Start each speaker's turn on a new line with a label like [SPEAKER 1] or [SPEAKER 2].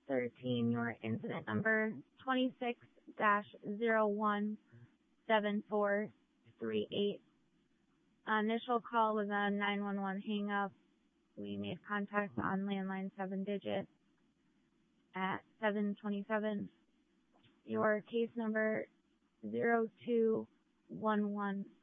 [SPEAKER 1] 13, your incident number 26-017438. Initial call was a 911 hang-up. We made contact on landline 7-digit at 7:27. Your case number 0211